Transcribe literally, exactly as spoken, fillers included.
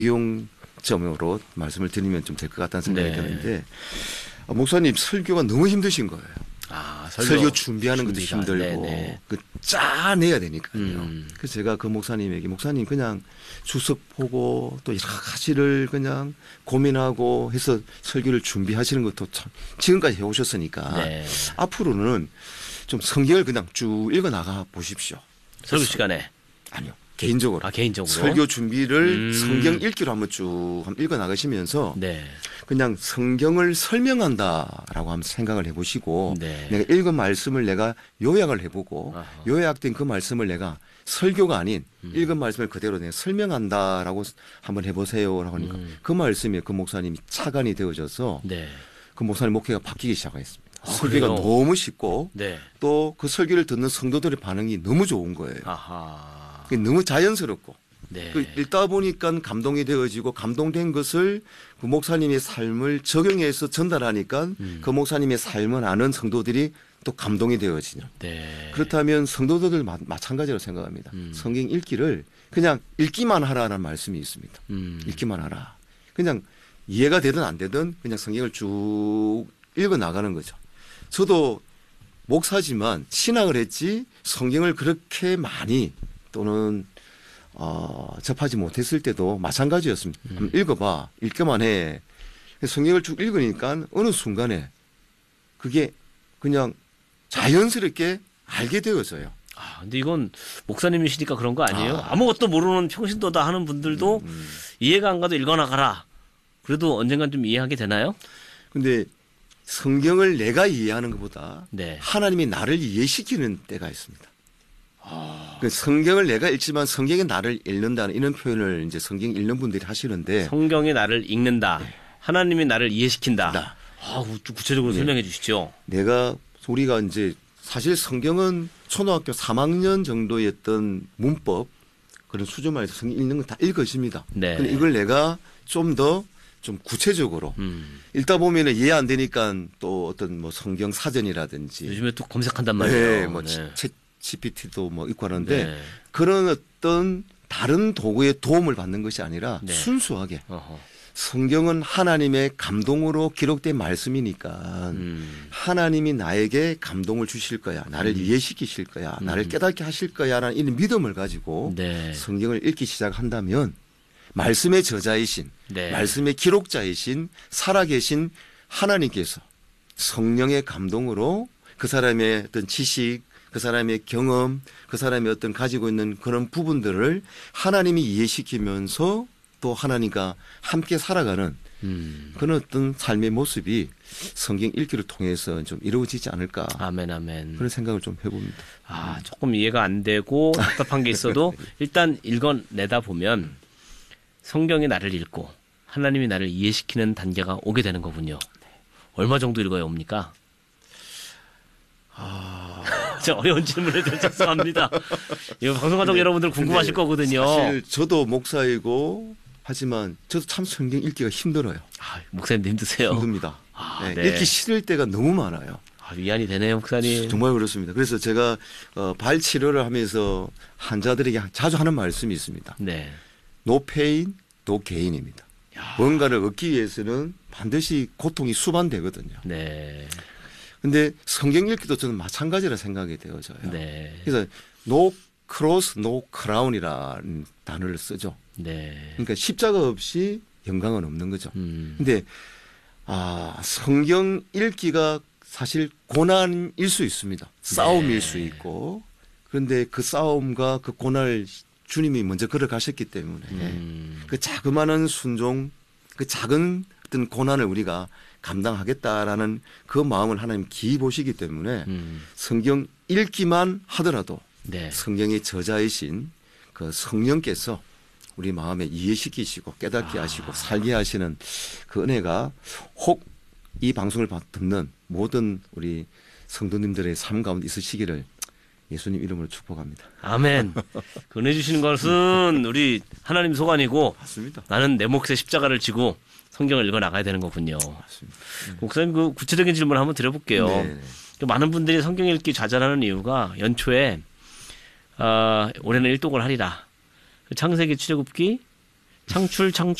이용점으로 말씀을 드리면 좀 될 것 같다는 생각이 네. 드는데 목사님 설교가 너무 힘드신 거예요. 아, 설교, 설교 준비하는 것도 준비가. 힘들고 네네. 그 짜내야 되니까요. 음. 그래서 제가 그 목사님에게 목사님 그냥 주석 보고 또 여러 가지를 그냥 고민하고 해서 설교를 준비하시는 것도 참 지금까지 해오셨으니까 네. 앞으로는 좀 성경을 그냥 쭉 읽어 나가 보십시오. 설교 시간에. 아니요. 개인적으로. 아, 개인적으로. 설교 준비를 음. 성경 읽기로 한번 쭉 한번 읽어 나가시면서 네. 그냥 성경을 설명한다라고 한번 생각을 해보시고 네. 내가 읽은 말씀을 내가 요약을 해보고 아하. 요약된 그 말씀을 내가 설교가 아닌 음. 읽은 말씀을 그대로 내가 설명한다라고 한번 해보세요라고 하니까 음. 그 말씀에 그 목사님이 차관이 되어져서 네. 그 목사님 목회가 바뀌기 시작했습니다. 아, 설교가 그래요? 너무 쉽고 네. 또 그 설교를 듣는 성도들의 반응이 너무 좋은 거예요. 아하. 그게 너무 자연스럽고 네. 그 읽다 보니까 감동이 되어지고 감동된 것을 그 목사님의 삶을 적용해서 전달하니까 음. 그 목사님의 삶을 아는 성도들이 또 감동이 되어지냐. 네. 그렇다면 성도들 마, 마찬가지로 생각합니다. 음. 성경 읽기를 그냥 읽기만 하라는 말씀이 있습니다. 음. 읽기만 하라. 그냥 이해가 되든 안 되든 그냥 성경을 쭉 읽어 나가는 거죠. 저도 목사지만 신학을 했지 성경을 그렇게 많이 또는 어, 접하지 못했을 때도 마찬가지였습니다. 음. 한번 읽어봐. 읽기만 해. 성경을 쭉 읽으니까 어느 순간에 그게 그냥 자연스럽게 알게 되어져요. 아, 근데 이건 목사님이시니까 그런 거 아니에요? 아. 아무것도 모르는 평신도다 하는 분들도 음, 음. 이해가 안 가도 읽어나가라. 그래도 언젠간 좀 이해하게 되나요? 근데 성경을 내가 이해하는 것보다 네. 하나님이 나를 이해시키는 때가 있습니다. 그 성경을 내가 읽지만 성경이 나를 읽는다는 이런 표현을 이제 성경 읽는 분들이 하시는데 성경이 나를 읽는다. 하나님이 나를 이해시킨다. 나. 아, 좀 구체적으로 네. 설명해 주시죠. 내가 우리가 이제 사실 성경은 초등학교 삼 학년 정도였던 문법 그런 수준만 해서 성경 읽는 건 다 읽어집니다. 네. 근데 이걸 내가 좀 더 좀 구체적으로 음. 읽다 보면은 이해 안 되니까 또 어떤 뭐 성경 사전이라든지 요즘에 또 검색한단 말이에요. 네, 뭐 네. 챗 지피티도 뭐 있고 하는데 네. 그런 어떤 다른 도구의 도움을 받는 것이 아니라 네. 순수하게 어허. 성경은 하나님의 감동으로 기록된 말씀이니까 음. 하나님이 나에게 감동을 주실 거야. 나를 음. 이해시키실 거야. 음. 나를 깨닫게 하실 거야라는 이런 믿음을 가지고 네. 성경을 읽기 시작한다면 말씀의 저자이신 네. 말씀의 기록자이신 살아계신 하나님께서 성령의 감동으로 그 사람의 어떤 지식 그 사람의 경험 그 사람이 어떤 가지고 있는 그런 부분들을 하나님이 이해시키면서 또 하나님과 함께 살아가는 음. 그런 어떤 삶의 모습이 성경 읽기를 통해서 좀 이루어지지 않을까 아멘, 아멘. 그런 생각을 좀 해봅니다. 아, 조금 이해가 안 되고 답답한 게 있어도 일단 읽어내다 보면 성경이 나를 읽고 하나님이 나를 이해시키는 단계가 오게 되는 거군요. 얼마 정도 읽어야 옵니까? 아... 저 어려운 질문에 좀 죄송합니다. 이거 방송가족 여러분들 궁금하실 거거든요. 사실 저도 목사이고 하지만 저도 참 성경 읽기가 힘들어요. 아, 목사님도 힘드세요? 힘듭니다. 아, 네, 네. 읽기 싫을 때가 너무 많아요. 아, 위안이 되네요, 목사님. 정말 그렇습니다. 그래서 제가 어, 발 치료를 하면서 환자들에게 자주 하는 말씀이 있습니다. 네. No pain, no gain입니다. 야. 뭔가를 얻기 위해서는 반드시 고통이 수반되거든요. 네. 근데 성경 읽기도 저는 마찬가지라 생각이 되어져요. 네. 그래서 no cross, no crown이라는 단어를 쓰죠. 네. 그러니까 십자가 없이 영광은 없는 거죠. 음. 근데 아, 성경 읽기가 사실 고난일 수 있습니다. 싸움일 네. 수 있고. 그런데 그 싸움과 그 고난을 주님이 먼저 걸어가셨기 때문에 음. 그 자그마한 순종, 그 작은 어떤 고난을 우리가 감당하겠다라는 그 마음을 하나님 기이 보시기 때문에 음. 성경 읽기만 하더라도 네. 성경의 저자이신 그 성령께서 우리 마음에 이해시키시고 깨닫게 아. 하시고 살게 하시는 그 은혜가 혹 이 방송을 듣는 모든 우리 성도님들의 삶 가운데 있으시기를 예수님 이름으로 축복합니다. 아멘. 권해주시는 것은 우리 하나님 소관이고 맞습니다. 나는 내 몫의 십자가를 지고 성경을 읽어 나가야 되는 거군요. 맞습니다. 목사님 그 구체적인 질문 한번 드려볼게요. 네. 많은 분들이 성경 읽기 좌절하는 이유가 연초에 어, 올해는 일독을 하리라. 창세기 출애굽기 창출 창출